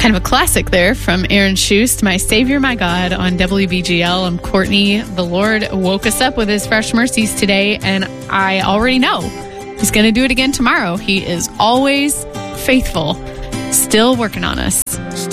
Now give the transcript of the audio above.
Kind of a classic there from Aaron Schust, My Savior, My God on WBGL. I'm Courtney. The Lord woke us up with his fresh mercies today, and I already know he's going to do it again tomorrow. He is always faithful, still working on us.